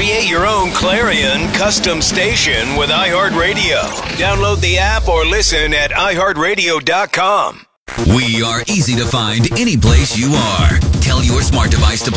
Create your own Clarion custom station with iHeartRadio. Download the app or listen at iHeartRadio.com. We are easy to find any place you are. Tell your smart device to